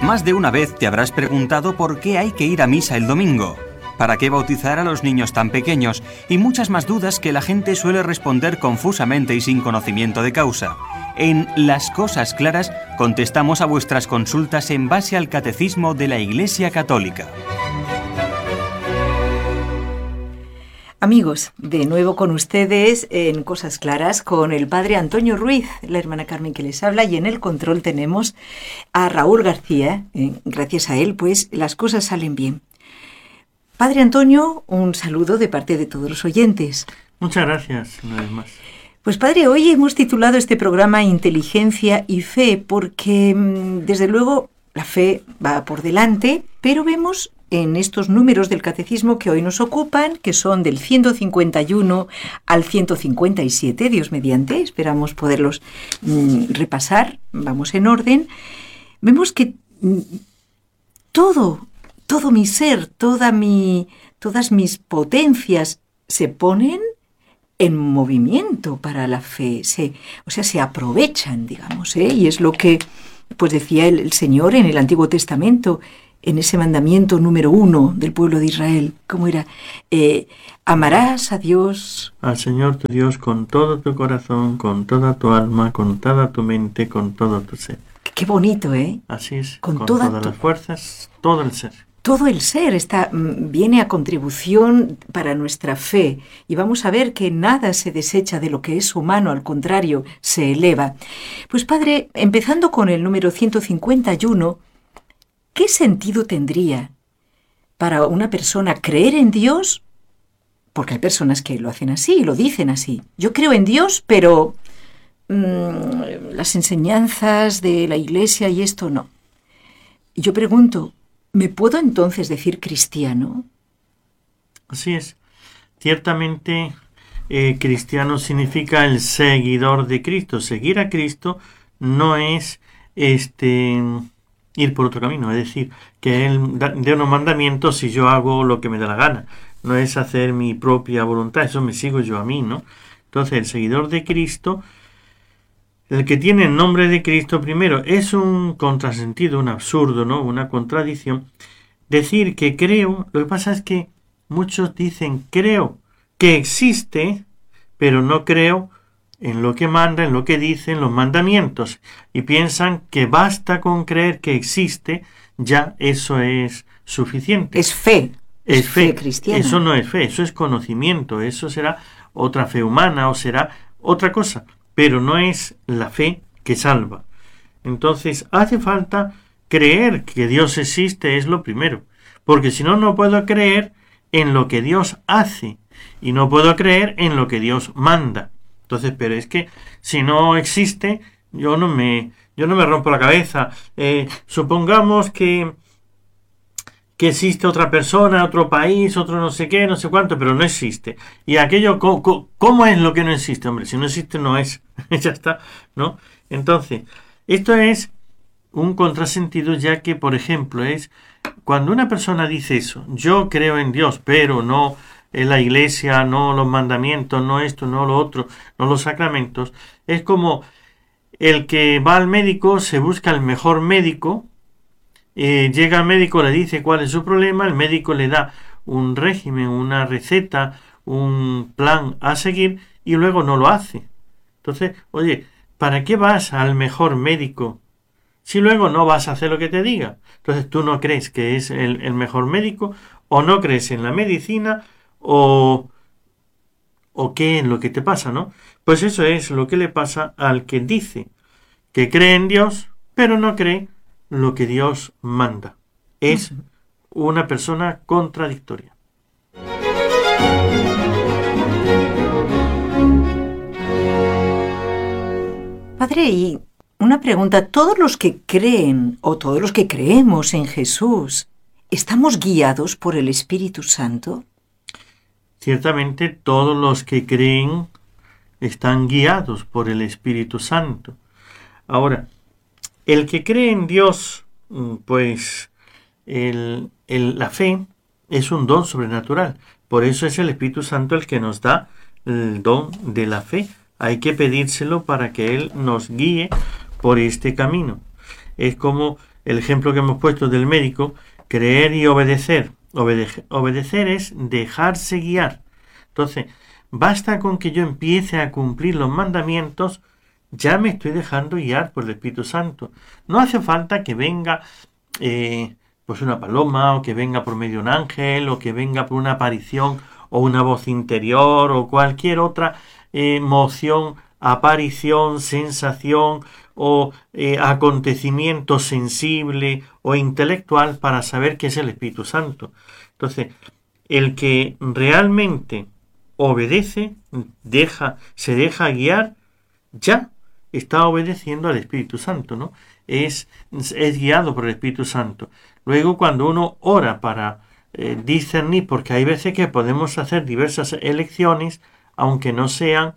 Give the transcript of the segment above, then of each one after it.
Más de una vez te habrás preguntado por qué hay que ir a misa el domingo, para qué bautizar a los niños tan pequeños y muchas más dudas que la gente suele responder confusamente y sin conocimiento de causa. En Las Cosas Claras contestamos a vuestras consultas en base al Catecismo de la Iglesia Católica. Amigos, de nuevo con ustedes en Cosas Claras con el padre Antonio Ruiz, la hermana Carmen que les habla, y en el control tenemos a Raúl García. Gracias a él, pues, las cosas salen bien. Padre Antonio, un saludo de parte de todos los oyentes. Muchas gracias, una vez más. Pues padre, hoy hemos titulado este programa Inteligencia y Fe porque, desde luego, la fe va por delante, pero vemos en estos números del catecismo que hoy nos ocupan, que son del 151 al 157, Dios mediante, esperamos poderlos repasar, vamos en orden, vemos que todo mi ser, todas mis potencias se ponen en movimiento para la fe, se aprovechan, digamos, y es lo que pues decía el Señor en el Antiguo Testamento, en ese mandamiento número 1 del pueblo de Israel. ¿Cómo era? Amarás a Dios, al Señor tu Dios, con todo tu corazón, con toda tu alma, con toda tu mente, con todo tu ser. Qué bonito, ¿eh? Así es, con todas las fuerzas, todo el ser. Todo el ser viene a contribución para nuestra fe, y vamos a ver que nada se desecha de lo que es humano, al contrario, se eleva. Pues padre, empezando con el número 151, ¿qué sentido tendría para una persona creer en Dios? Porque hay personas que lo hacen así, lo dicen así. Yo creo en Dios, pero las enseñanzas de la Iglesia y esto no. Y yo pregunto, ¿me puedo entonces decir cristiano? Así es. Ciertamente, cristiano significa el seguidor de Cristo. Seguir a Cristo no es ir por otro camino, es decir, que Él dé unos mandamientos y yo hago lo que me da la gana. No es hacer mi propia voluntad, eso me sigo yo a mí, ¿no? Entonces, el seguidor de Cristo, el que tiene el nombre de Cristo primero, es un contrasentido, un absurdo, ¿no? Una contradicción. Decir que creo, lo que pasa es que muchos dicen creo que existe, pero no creo en lo que manda, en lo que dicen los mandamientos, y piensan que basta con creer que existe, ya eso es suficiente. Es fe. Es fe cristiana. Eso no es fe, eso es conocimiento, eso será otra fe humana o será otra cosa, pero no es la fe que salva. Entonces hace falta creer que Dios existe, es lo primero, porque si no, no puedo creer en lo que Dios hace y no puedo creer en lo que Dios manda. Entonces, pero es que si no existe, yo no me rompo la cabeza. Supongamos que existe otra persona, otro país, otro no sé qué, no sé cuánto, pero no existe. Y aquello, ¿cómo es lo que no existe? Hombre, si no existe, no es. Ya está, ¿no? Entonces, esto es un contrasentido, ya que, por ejemplo, es cuando una persona dice eso, yo creo en Dios, pero no en la iglesia, no los mandamientos, no esto, no lo otro, no los sacramentos, es como el que va al médico, se busca el mejor médico, llega al médico, le dice cuál es su problema, el médico le da un régimen, una receta, un plan a seguir y luego no lo hace. Entonces, oye, ¿para qué vas al mejor médico si luego no vas a hacer lo que te diga? Entonces, ¿tú no crees que es el mejor médico o no crees en la medicina o qué es lo que te pasa, ¿no? Pues eso es lo que le pasa al que dice que cree en Dios, pero no cree lo que Dios manda. Es una persona contradictoria. Padre, y una pregunta, ¿todos los que creen o todos los que creemos en Jesús estamos guiados por el Espíritu Santo? Ciertamente todos los que creen están guiados por el Espíritu Santo. Ahora, el que cree en Dios, pues la fe es un don sobrenatural. Por eso es el Espíritu Santo el que nos da el don de la fe. Hay que pedírselo para que Él nos guíe por este camino. Es como el ejemplo que hemos puesto del médico, creer y obedecer. Obedecer es dejarse guiar. Entonces, basta con que yo empiece a cumplir los mandamientos, ya me estoy dejando guiar por el Espíritu Santo. No hace falta que venga pues una paloma, o que venga por medio de un ángel, o que venga por una aparición, o una voz interior, o cualquier otra emoción, aparición, sensación, o acontecimiento sensible o intelectual para saber que es el Espíritu Santo. Entonces, el que realmente obedece, se deja guiar, ya está obedeciendo al Espíritu Santo, ¿no? Es guiado por el Espíritu Santo. Luego, cuando uno ora para discernir, porque hay veces que podemos hacer diversas elecciones, aunque no sean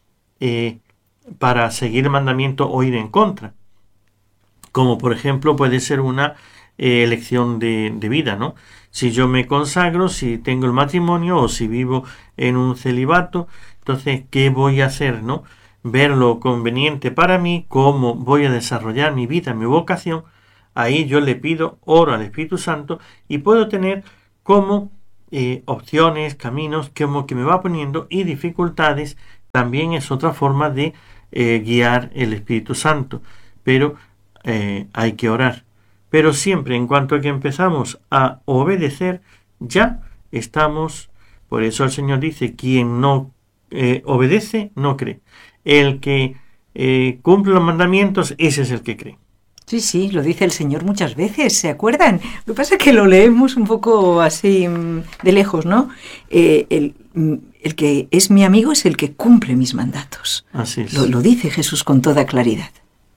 para seguir el mandamiento o ir en contra. Como por ejemplo puede ser una elección de vida, ¿no? Si yo me consagro, si tengo el matrimonio o si vivo en un celibato, entonces, ¿qué voy a hacer, no? Ver lo conveniente para mí, cómo voy a desarrollar mi vida, mi vocación. Ahí yo le pido, oro al Espíritu Santo y puedo tener como opciones, caminos que me va poniendo, y dificultades. También es otra forma de guiar el Espíritu Santo, pero hay que orar. Pero siempre, en cuanto a que empezamos a obedecer, ya estamos. Por eso el Señor dice: quien no obedece, no cree. El que cumple los mandamientos, ese es el que cree. Sí, sí, lo dice el Señor muchas veces, ¿se acuerdan? Lo que pasa es que lo leemos un poco así de lejos, ¿no? El que es mi amigo es el que cumple mis mandatos. Así es. Lo dice Jesús con toda claridad.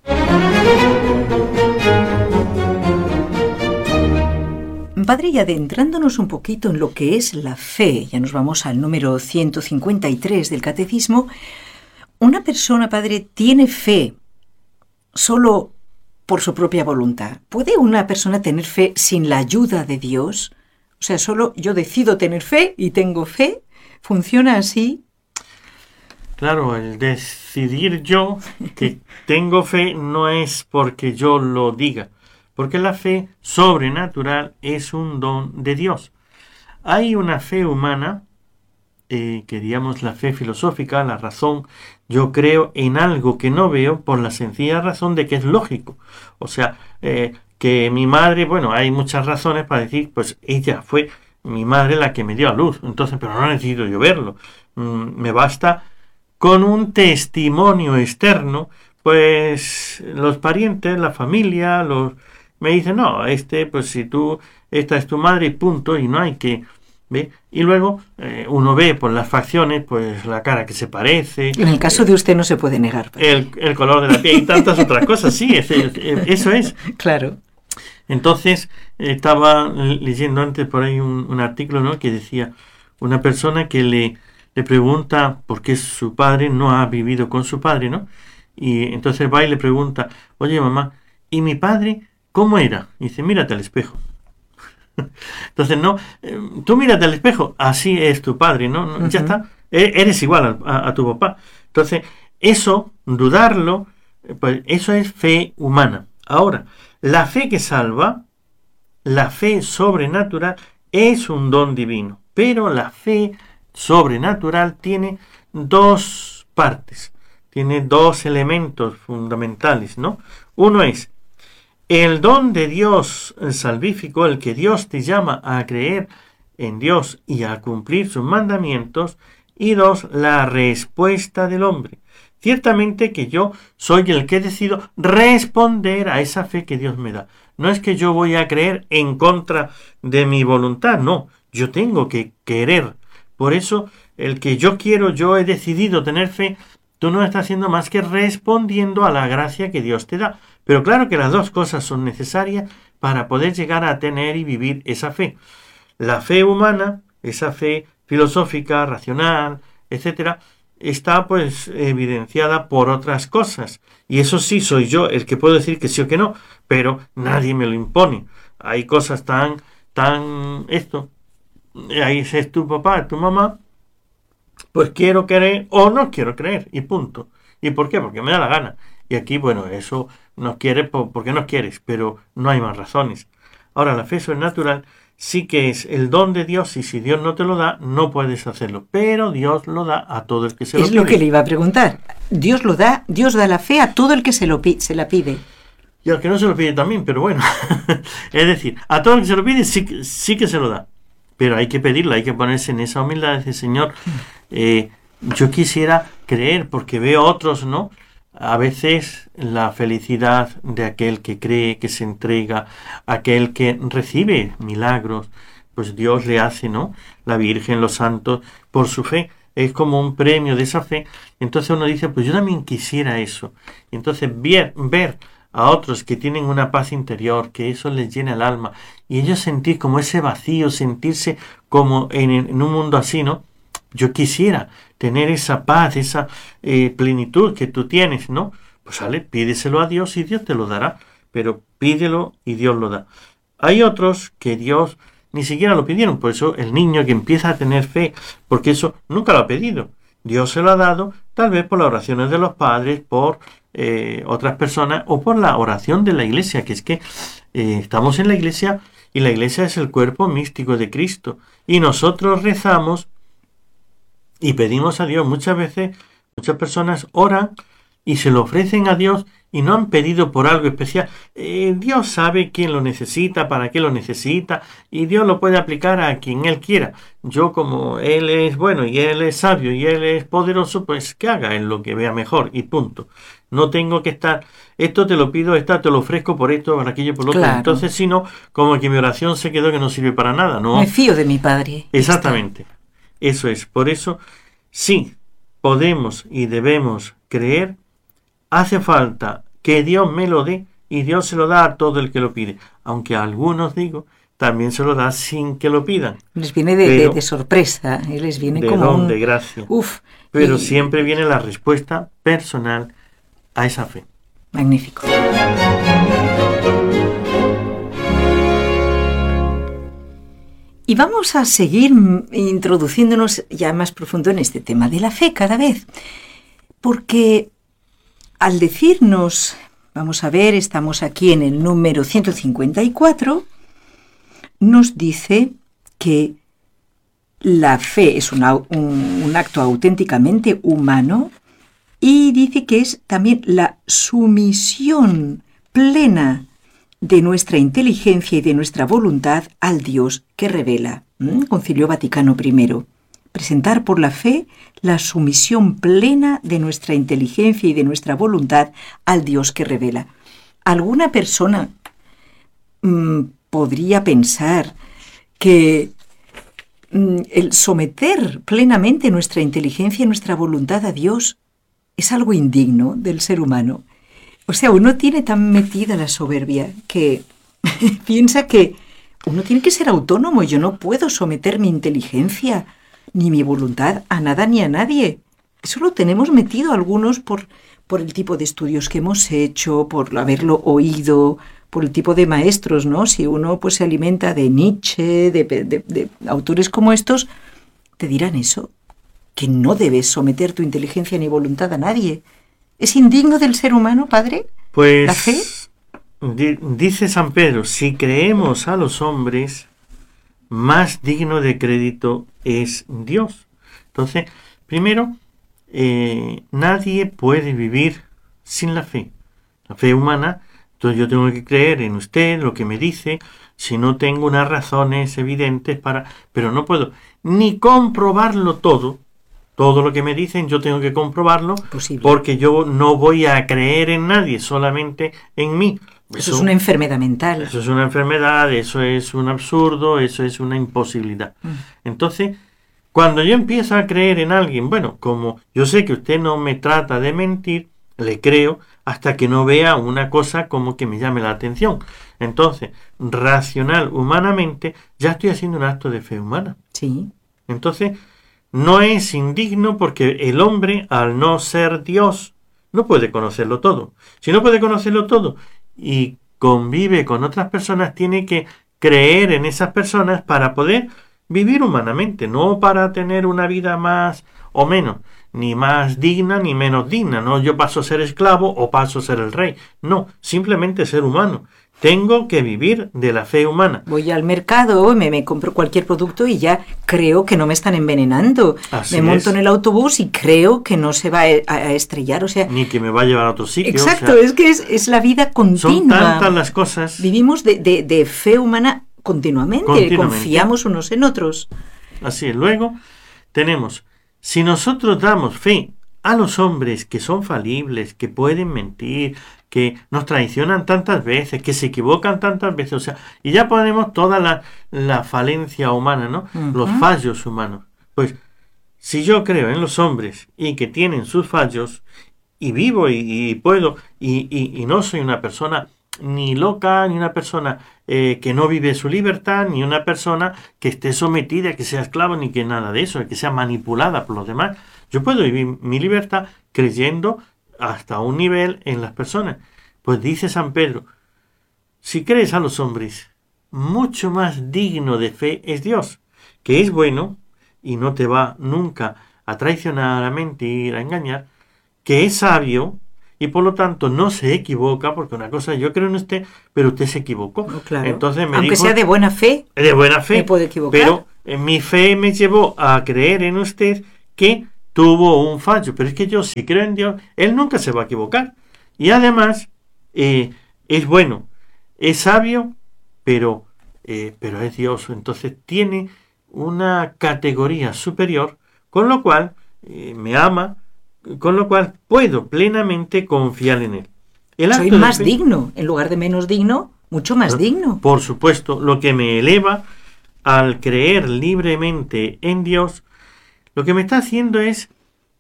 Padre, y adentrándonos un poquito en lo que es la fe, ya nos vamos al número 153 del Catecismo. Una persona, Padre, tiene fe solo por su propia voluntad. ¿Puede una persona tener fe sin la ayuda de Dios? O sea, solo yo decido tener fe y tengo fe. ¿Funciona así? Claro, el decidir yo que tengo fe no es porque yo lo diga, porque la fe sobrenatural es un don de Dios. Hay una fe humana, que digamos la fe filosófica, la razón. Yo creo en algo que no veo por la sencilla razón de que es lógico. O sea, que mi madre, bueno, hay muchas razones para decir, pues ella fue mi madre la que me dio a luz. Entonces, pero no necesito yo verlo. Me basta con un testimonio externo, pues los parientes, la familia, me dicen, no, pues si esta es tu madre y punto, y no hay que... ¿Ve? Y luego uno ve por las facciones, pues la cara que se parece. En el caso de usted no se puede negar. El color de la piel y tantas otras cosas, sí, eso es. Claro. Entonces, estaba leyendo antes por ahí un artículo, ¿no?, que decía, una persona que le pregunta por qué su padre no ha vivido con su padre, ¿no? Y entonces va y le pregunta, oye mamá, ¿y mi padre cómo era? Y dice, mírate al espejo. Entonces, no, tú mírate al espejo, así es tu padre, ¿no? Ya está, eres igual a tu papá. Entonces, eso, dudarlo, pues eso es fe humana. Ahora, la fe que salva, la fe sobrenatural, es un don divino, pero la fe sobrenatural tiene dos partes, tiene dos elementos fundamentales, ¿no? Uno es el don de Dios salvífico, el que Dios te llama a creer en Dios y a cumplir sus mandamientos. Y dos, la respuesta del hombre. Ciertamente que yo soy el que decido responder a esa fe que Dios me da. No es que yo voy a creer en contra de mi voluntad, no. Yo tengo que querer. Por eso, el que yo quiero, yo he decidido tener fe, tú no estás haciendo más que respondiendo a la gracia que Dios te da. Pero claro que las dos cosas son necesarias para poder llegar a tener y vivir esa fe. La fe humana, esa fe filosófica, racional, etcétera, está pues evidenciada por otras cosas. Y eso sí, soy yo el que puedo decir que sí o que no, pero nadie me lo impone. Hay cosas tan ahí es tu papá, tu mamá, pues quiero creer o no quiero creer, y punto. ¿Y por qué? Porque me da la gana. Y aquí, bueno, eso nos quieres porque nos quieres, pero no hay más razones. Ahora, la fe sobrenatural sí que es el don de Dios, y si Dios no te lo da, no puedes hacerlo. Pero Dios lo da a todo el que se lo pide. Es lo que le iba a preguntar. Dios da la fe a todo el que se la pide. Y al que no se lo pide también, pero bueno. Es decir, a todo el que se lo pide sí que se lo da. Pero hay que pedirlo, hay que ponerse en esa humildad y decir, Señor, yo quisiera creer, porque veo a otros, ¿no? A veces la felicidad de aquel que cree, que se entrega, aquel que recibe milagros, pues Dios le hace, ¿no? La Virgen, los santos, por su fe. Es como un premio de esa fe. Entonces uno dice, pues yo también quisiera eso. Y entonces ver a otros que tienen una paz interior, que eso les llena el alma, y ellos sentir como ese vacío, sentirse como en un mundo así, ¿no? Yo quisiera tener esa paz, esa plenitud que tú tienes, ¿no? Pues sale, pídeselo a Dios y Dios te lo dará, pero pídelo y Dios lo da. Hay otros que Dios ni siquiera lo pidieron, por eso el niño que empieza a tener fe, porque eso nunca lo ha pedido, Dios se lo ha dado, tal vez por las oraciones de los padres, por otras personas, o por la oración de la iglesia, que es que estamos en la iglesia, y la iglesia es el cuerpo místico de Cristo, y nosotros rezamos y pedimos a Dios. Muchas veces, muchas personas oran y se lo ofrecen a Dios y no han pedido por algo especial. Dios sabe quién lo necesita, para qué lo necesita, y Dios lo puede aplicar a quien Él quiera. Yo, como Él es bueno y Él es sabio y Él es poderoso, pues que haga en lo que vea mejor y punto. No tengo que estar, esto te lo pido, esta te lo ofrezco por esto, por aquello, por lo otro. Claro. Entonces, si no, como que mi oración se quedó que no sirve para nada, ¿no? Me fío de mi Padre. Exactamente. Eso es. Por eso, sí, podemos y debemos creer. Hace falta que Dios me lo dé, y Dios se lo da a todo el que lo pide. Aunque a algunos, digo, también se lo da sin que lo pidan. Les viene de sorpresa, les viene de como don, de gracia. Uf. Pero siempre viene la respuesta personal a esa fe. Magnífico. Y vamos a seguir introduciéndonos ya más profundo en este tema de la fe cada vez. Porque al decirnos, vamos a ver, estamos aquí en el número 154, nos dice que la fe es un acto auténticamente humano, y dice que es también la sumisión plena de nuestra inteligencia y de nuestra voluntad al Dios que revela. Concilio Vaticano I. Presentar por la fe la sumisión plena de nuestra inteligencia y de nuestra voluntad al Dios que revela. ¿Alguna persona podría pensar que el someter plenamente nuestra inteligencia y nuestra voluntad a Dios es algo indigno del ser humano? O sea, uno tiene tan metida la soberbia que piensa que uno tiene que ser autónomo. Yo no puedo someter mi inteligencia ni mi voluntad a nada ni a nadie. Eso lo tenemos metido algunos por el tipo de estudios que hemos hecho, por haberlo oído, por el tipo de maestros, ¿no? Si uno pues se alimenta de Nietzsche, de autores como estos, te dirán eso, que no debes someter tu inteligencia ni voluntad a nadie. ¿Es indigno del ser humano, padre? Pues ¿La fe? Dice San Pedro, si creemos a los hombres, más digno de crédito es Dios. Entonces, primero, nadie puede vivir sin la fe humana. Entonces yo tengo que creer en usted, lo que me dice, si no tengo unas razones evidentes pero no puedo ni comprobarlo todo lo que me dicen, yo tengo que comprobarlo. Posible. Porque yo no voy a creer en nadie, solamente en mí. Eso es una enfermedad mental. Eso es una enfermedad, eso es un absurdo, eso es una imposibilidad. Entonces, cuando yo empiezo a creer en alguien, bueno, como yo sé que usted no me trata de mentir, le creo hasta que no vea una cosa como que me llame la atención. Entonces, racional, humanamente, ya estoy haciendo un acto de fe humana. Sí. Entonces, no es indigno porque el hombre, al no ser Dios, no puede conocerlo todo. Si no puede conocerlo todo y convive con otras personas, tiene que creer en esas personas para poder vivir humanamente, no para tener una vida más o menos, ni más digna ni menos digna, no yo paso a ser esclavo o paso a ser el rey, no, simplemente ser humano. Tengo que vivir de la fe humana. Voy al mercado, me compro cualquier producto y ya creo que no me están envenenando. Así me monto es. en el autobús y creo que no se va a estrellar, o sea... Ni que me va a llevar a otro sitio. Exacto, o sea, es que es la vida continua. son tantas las cosas. Vivimos de fe humana continuamente, confiamos unos en otros. Así es. Luego tenemos, si nosotros damos fe a los hombres que son falibles, que pueden mentir, que nos traicionan tantas veces, que se equivocan tantas veces, o sea, y ya ponemos toda la falencia humana, ¿no? Los fallos humanos. Pues, si yo creo en los hombres y que tienen sus fallos, y vivo y puedo, y no soy una persona ni loca, ni una persona que no vive su libertad, ni una persona que esté sometida, que sea esclavo, ni que nada de eso, que sea manipulada por los demás. Yo puedo vivir mi libertad creyendo hasta un nivel en las personas. Pues dice San Pedro, si crees a los hombres, mucho más digno de fe es Dios, que es bueno y no te va nunca a traicionar, a mentir, a engañar, que es sabio y por lo tanto no se equivoca, porque una cosa, yo creo en usted, pero usted se equivocó. No, claro. Entonces aunque sea de buena fe, me puede equivocar. pero mi fe me llevó a creer en usted que tuvo un fallo, pero es que yo si creo en Dios, Él nunca se va a equivocar. Y además es bueno, es sabio, pero es Dios, entonces tiene una categoría superior, con lo cual me ama, con lo cual puedo plenamente confiar en Él. Soy más digno, en lugar de menos digno, mucho más digno. Por supuesto, lo que me eleva al creer libremente en Dios, lo que me está haciendo es,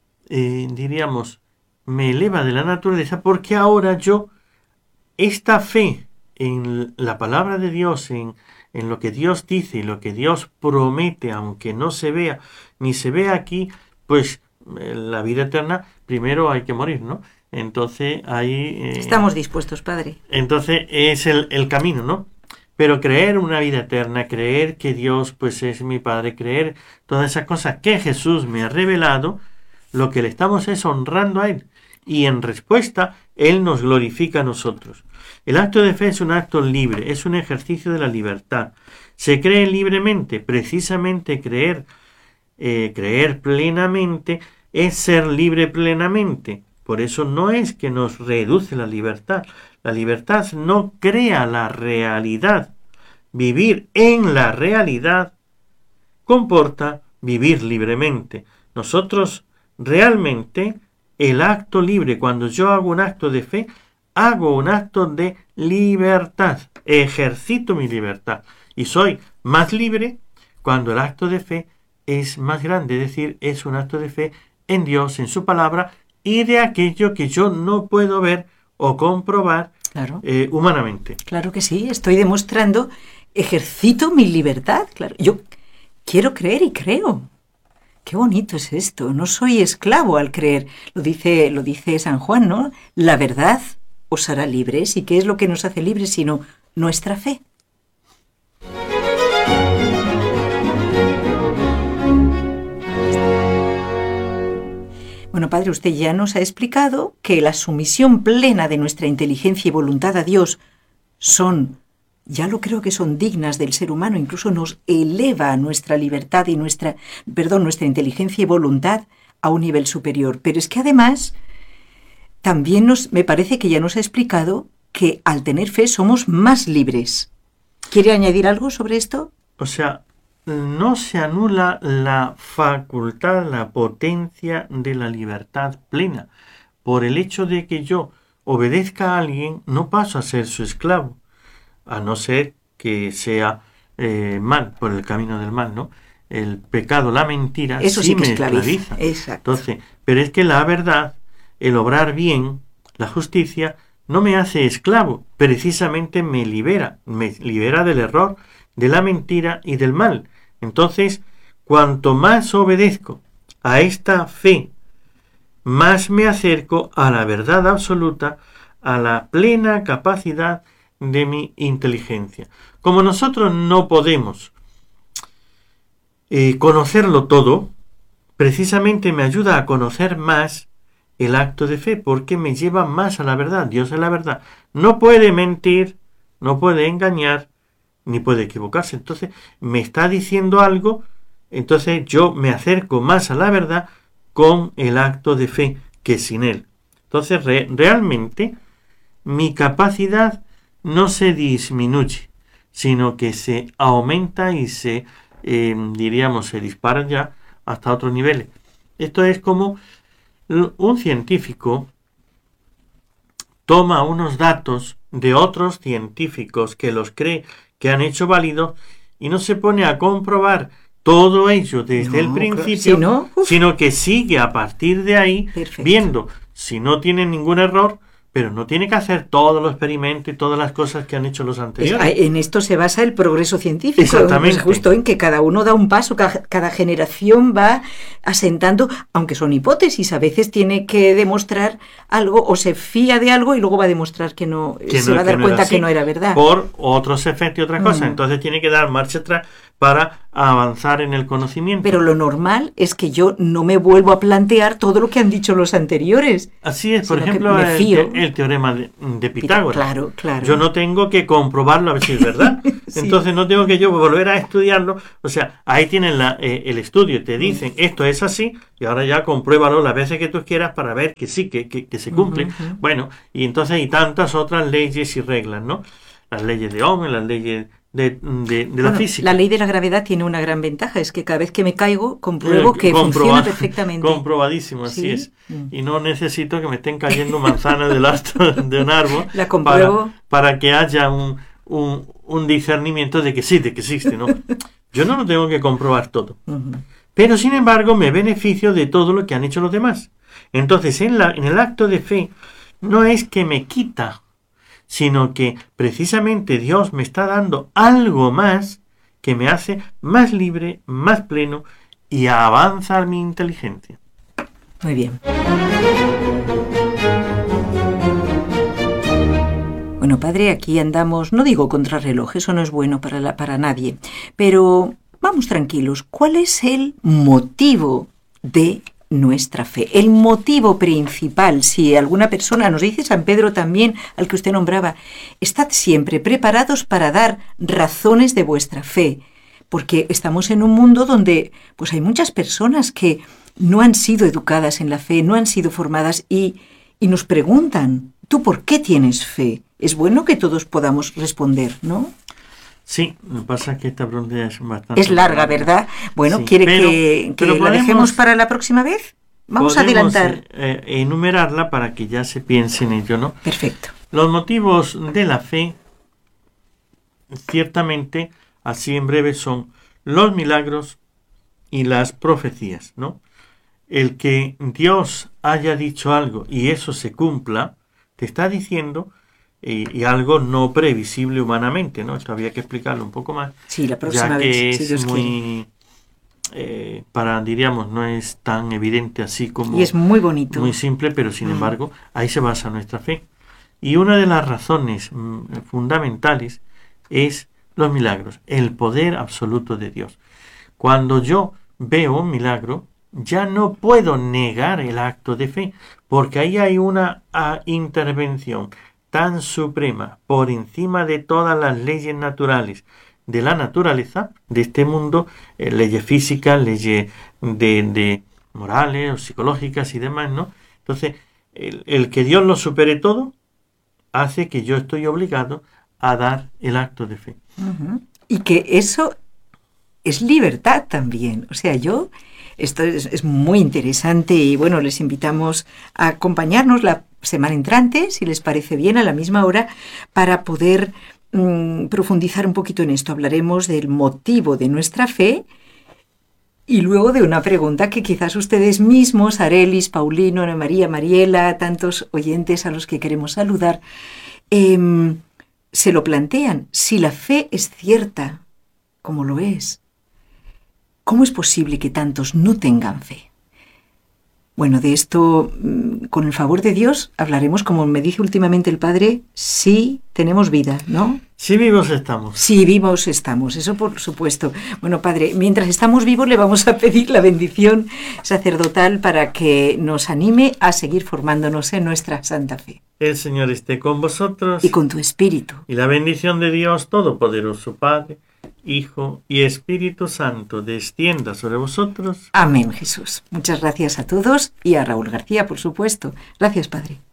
diríamos, me eleva de la naturaleza, porque ahora yo, esta fe en la palabra de Dios, en lo que Dios dice y lo que Dios promete, aunque no se vea, ni se vea aquí, pues la vida eterna, primero hay que morir, ¿no? Entonces ahí... Estamos dispuestos, Padre. Entonces es el camino, ¿no? Pero creer una vida eterna, creer que Dios pues es mi Padre, creer todas esas cosas que Jesús me ha revelado, lo que le estamos es honrando a Él. Y en respuesta, Él nos glorifica a nosotros. El acto de fe es un acto libre, es un ejercicio de la libertad. Se cree libremente, precisamente creer plenamente es ser libre plenamente. Por eso no es que nos reduce la libertad. La libertad no crea la realidad. Vivir en la realidad comporta vivir libremente. Nosotros realmente el acto libre, cuando yo hago un acto de fe, hago un acto de libertad. Ejercito mi libertad. Y soy más libre cuando el acto de fe es más grande. Es decir, es un acto de fe en Dios, en su palabra, y de aquello que yo no puedo ver o comprobar humanamente. Claro que sí, estoy demostrando, ejercito mi libertad, claro. Yo quiero creer y creo. Qué bonito es esto, no soy esclavo al creer. Lo dice San Juan, ¿no? La verdad os hará libres. ¿Y qué es lo que nos hace libres sino nuestra fe? Bueno, Padre, usted ya nos ha explicado que la sumisión plena de nuestra inteligencia y voluntad a Dios ya lo creo que son dignas del ser humano, incluso nos eleva nuestra libertad y nuestra inteligencia y voluntad a un nivel superior. Pero es que además, también me parece que ya nos ha explicado que al tener fe somos más libres. ¿Quiere añadir algo sobre esto? O sea, no se anula la facultad, la potencia de la libertad plena. Por el hecho de que yo obedezca a alguien, no paso a ser su esclavo, a no ser que sea mal, por el camino del mal, ¿no? El pecado, la mentira, eso sí me esclaviza. Exacto. Entonces, pero es que la verdad, el obrar bien, la justicia, no me hace esclavo, precisamente me libera del error, de la mentira y del mal. Entonces, cuanto más obedezco a esta fe, más me acerco a la verdad absoluta, a la plena capacidad de mi inteligencia. Como nosotros no podemos conocerlo todo, precisamente me ayuda a conocer más el acto de fe, porque me lleva más a la verdad. Dios es la verdad. No puede mentir, no puede engañar, ni puede equivocarse. Entonces, me está diciendo algo, entonces yo me acerco más a la verdad con el acto de fe que sin él. Entonces, realmente, mi capacidad no se disminuye, sino que se aumenta y se, se dispara ya hasta otros niveles. Esto es como un científico toma unos datos de otros científicos que los cree que han hecho válidos y no se pone a comprobar todo ello desde el principio, sino que sigue a partir de ahí, viendo si no tiene ningún error, pero no tiene que hacer todos los experimentos y todas las cosas que han hecho los anteriores. En esto se basa el progreso científico. Exactamente. Justo en que cada uno da un paso, cada generación va asentando, aunque son hipótesis, a veces tiene que demostrar algo o se fía de algo y luego va a demostrar que no, se va a dar cuenta que no era verdad. Por otros efectos y otras cosas. Entonces tiene que dar marcha atrás para avanzar en el conocimiento. Pero lo normal es que yo no me vuelvo a plantear todo lo que han dicho los anteriores. Así es, por ejemplo, el teorema de Pitágoras. Claro. Yo no tengo que comprobarlo a ver si es verdad. Sí. Entonces no tengo que yo volver a estudiarlo. O sea, ahí tienen el estudio, te dicen esto es así y ahora ya compruébalo las veces que tú quieras para ver que sí, que se cumple. Bueno, y entonces hay tantas otras leyes y reglas, ¿no? Las leyes de Ohm, las leyes de la física. La ley de la gravedad tiene una gran ventaja, es que cada vez que me caigo compruebo que funciona perfectamente. Comprobadísimo, así es. Y no necesito que me estén cayendo manzanas del alto de un árbol la compruebo. Para que haya un discernimiento de que sí, de que existe, ¿no? Yo no lo tengo que comprobar todo. Pero sin embargo me beneficio de todo lo que han hecho los demás. Entonces en el acto de fe no es que me quita, sino que precisamente Dios me está dando algo más que me hace más libre, más pleno y avanza mi inteligencia. Muy bien. Bueno, padre, aquí andamos, no digo contrarreloj, eso no es bueno para nadie, pero vamos tranquilos. ¿Cuál es el motivo de nuestra fe? El motivo principal, si alguna persona, nos dice San Pedro también, al que usted nombraba, estad siempre preparados para dar razones de vuestra fe, porque estamos en un mundo donde pues hay muchas personas que no han sido educadas en la fe, no han sido formadas y nos preguntan, ¿tú por qué tienes fe? Es bueno que todos podamos responder, ¿no? Sí, lo que pasa es que esta pregunta es bastante... Es larga, ¿verdad? Bueno, sí, ¿quiere que la dejemos para la próxima vez? Vamos a adelantar. Enumerarla para que ya se piense en ello, ¿no? Perfecto. Los motivos de la fe, ciertamente, así en breve, son los milagros y las profecías, ¿no? El que Dios haya dicho algo y eso se cumpla, te está diciendo... Y algo no previsible humanamente, ¿no? Esto había que explicarlo un poco más. Sí, la próxima ya que vez, es muy, diríamos, no es tan evidente así como... Y es muy bonito. Muy simple, pero sin embargo, ahí se basa nuestra fe. Y una de las razones fundamentales es los milagros, el poder absoluto de Dios. Cuando yo veo un milagro, ya no puedo negar el acto de fe, porque ahí hay una intervención tan suprema, por encima de todas las leyes naturales de la naturaleza, de este mundo, leyes físicas, leyes de morales o psicológicas y demás, ¿no? Entonces, el que Dios lo supere todo, hace que yo estoy obligado a dar el acto de fe. Y que eso es libertad también. O sea, esto es muy interesante y bueno, les invitamos a acompañarnos la semana entrante, si les parece bien, a la misma hora, para poder profundizar un poquito en esto. Hablaremos del motivo de nuestra fe y luego de una pregunta que quizás ustedes mismos, Arelis, Paulino, Ana María, Mariela, tantos oyentes a los que queremos saludar, se lo plantean. Si la fe es cierta, como lo es, ¿cómo es posible que tantos no tengan fe? Bueno, de esto, con el favor de Dios, hablaremos, como me dice últimamente el Padre, si tenemos vida, ¿no? Si vivos estamos. Si vivos estamos, eso por supuesto. Bueno, Padre, mientras estamos vivos le vamos a pedir la bendición sacerdotal para que nos anime a seguir formándonos en nuestra santa fe. El Señor esté con vosotros. Y con tu espíritu. Y la bendición de Dios Todopoderoso, Padre, Hijo y Espíritu Santo, descienda sobre vosotros. Amén, Jesús. Muchas gracias a todos y a Raúl García, por supuesto. Gracias, Padre.